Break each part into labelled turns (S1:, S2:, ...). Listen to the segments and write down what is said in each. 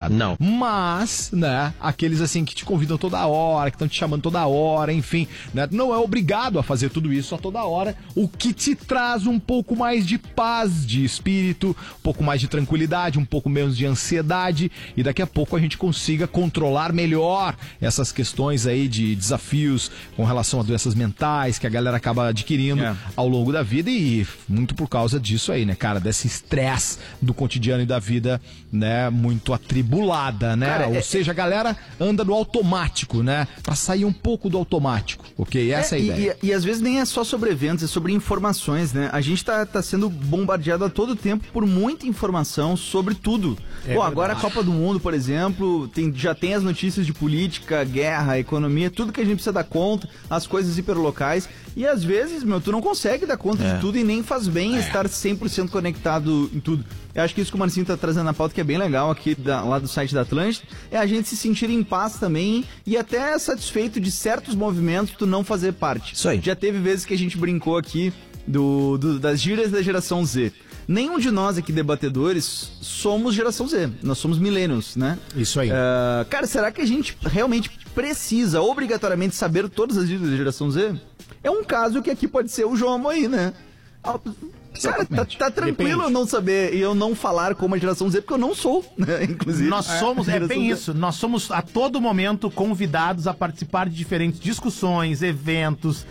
S1: obrigado.
S2: Não.
S1: Mas, né, aqueles assim que te convidam toda hora, que estão te chamando toda hora, enfim, né, não é obrigado a fazer tudo isso a toda hora, o que te traz um pouco mais de paz de espírito, um pouco mais de tranquilidade, um pouco menos de ansiedade, e daqui a pouco a gente consiga controlar melhor essas questões aí de desafios com relação a doenças mentais que a galera acaba adquirindo ao longo da vida, e muito por causa disso aí, né, cara, desse estresse do cotidiano e da vida, né, muito atribulada, né,
S3: cara,
S1: ou seja, a galera anda no automático, né, pra sair um pouco do automático, ok? Essa é a ideia.
S3: E às vezes nem é só sobre eventos, é sobre informações, né, a gente tá sendo bombardeado a todo tempo por muita informação sobre tudo. Agora a Copa do Mundo, por exemplo, já tem as notícias de política, guerra, economia, tudo que a gente precisa dar conta, as coisas hiperlocais, e às vezes, tu não consegue dar conta de tudo e nem faz bem estar 100% conectado em tudo. Eu acho que isso que o Marcinho tá trazendo na pauta, que é bem legal aqui lá do site da Atlântida, é a gente se sentir em paz também e até satisfeito de certos movimentos tu não fazer parte.
S2: Isso aí.
S3: Já teve vezes que a gente brincou aqui das gírias da geração Z. Nenhum de nós aqui, debatedores, somos geração Z. Nós somos millennials, né?
S1: Isso aí.
S3: Cara, será que a gente realmente precisa obrigatoriamente saber todas as gírias da geração Z? É um caso que aqui pode ser o João aí, né? Cara, tá tranquilo. Depende. Eu não saber e eu não falar como a geração Z, porque eu não sou, né? Inclusive.
S4: Nós somos, bem isso, nós somos a todo momento convidados a participar de diferentes discussões, eventos.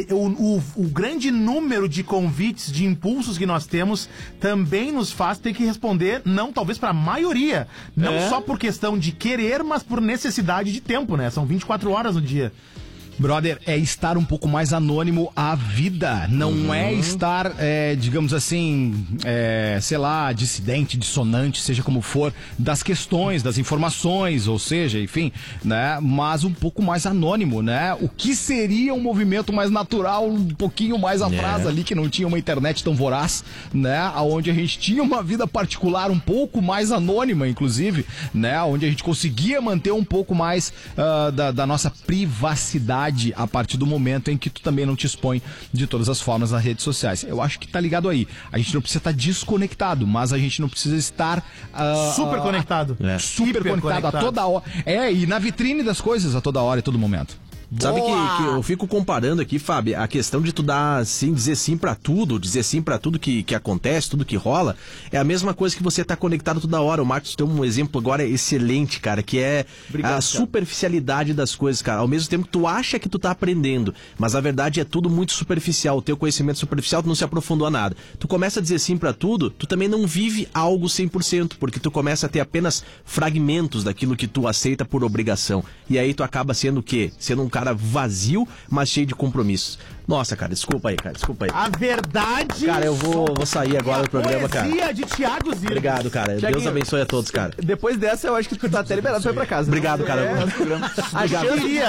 S4: O grande número de convites, de impulsos que nós temos, também nos faz ter que responder, não talvez para a maioria, não só por questão de querer, mas por necessidade de tempo, né? São 24 horas no dia.
S1: Brother, é estar um pouco mais anônimo à vida, não é estar, digamos assim, sei lá, dissidente, dissonante, seja como for, das questões, das informações, ou seja, enfim, né, mas um pouco mais anônimo, né, o que seria um movimento mais natural, um pouquinho mais atrás ali, que não tinha uma internet tão voraz, né, onde a gente tinha uma vida particular um pouco mais anônima, inclusive, né, onde a gente conseguia manter um pouco mais da nossa privacidade a partir do momento em que tu também não te expõe de todas as formas nas redes sociais. Eu acho que tá ligado aí. A gente não precisa estar desconectado, mas a gente não precisa estar
S4: super conectado.
S1: Super conectado a toda hora. E na vitrine das coisas a toda hora e todo momento.
S2: Sabe que eu fico comparando aqui, Fábio, a questão de tu dar sim, dizer sim pra tudo que acontece, tudo que rola, é a mesma coisa que você tá conectado toda hora. O Marcos tem um exemplo agora excelente, cara, que é a superficialidade das coisas, cara. Ao mesmo tempo que tu acha que tu tá aprendendo, mas a verdade é tudo muito superficial. O teu conhecimento superficial, tu não se aprofundou a nada. Tu começa a dizer sim pra tudo, tu também não vive algo 100%, porque tu começa a ter apenas fragmentos daquilo que tu aceita por obrigação. E aí tu acaba sendo o quê? Sendo um cara vazio, mas cheio de compromissos. Nossa, cara, desculpa aí.
S4: A verdade...
S2: Cara, eu vou sair agora do programa, cara.
S4: Poesia de Thiago Zirpoli.
S2: Obrigado, cara.
S3: Thiaguinho,
S2: Deus abençoe a todos, cara.
S3: Depois dessa, eu acho que tu tá até liberado pra ir pra casa.
S2: Obrigado, cara.
S3: A chance de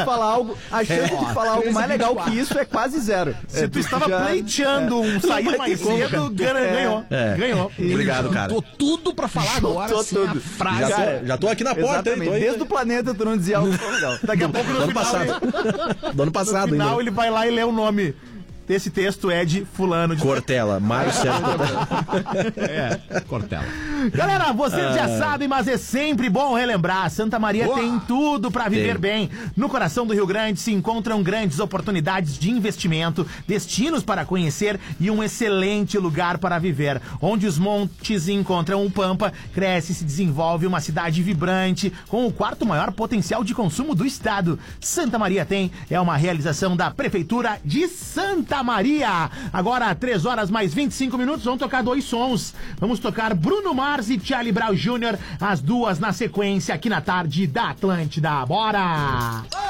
S3: falar algo mais legal que isso é quase zero.
S4: Se tu estava pleiteando um sair mais cedo, ganhou. Ganhou.
S2: Obrigado, cara.
S1: Tô tudo pra falar agora, assim,
S3: tudo.
S1: a frase.
S2: Já tô aqui na porta, hein?
S3: Desde o planeta tu não dizia algo tão legal.
S4: Daqui a pouco
S2: Do ano passado,
S4: no final
S2: ainda.
S4: ele vai lá e lê o nome. Esse texto é de fulano de
S2: Cortella, Mário Sérgio Cortella.
S1: Cortella.
S4: Galera, vocês já sabem, mas é sempre bom relembrar. Santa Maria tem tudo pra viver bem. No coração do Rio Grande se encontram grandes oportunidades de investimento, destinos para conhecer e um excelente lugar para viver. Onde os montes encontram o Pampa, cresce e se desenvolve uma cidade vibrante com o quarto maior potencial de consumo do estado. Santa Maria é uma realização da Prefeitura de Santa Maria. Agora, 3 horas mais 25 minutos, vamos tocar 2 sons. Vamos tocar Bruno Mars e Charlie Brown Jr., as duas na sequência aqui na tarde da Atlântida. Bora!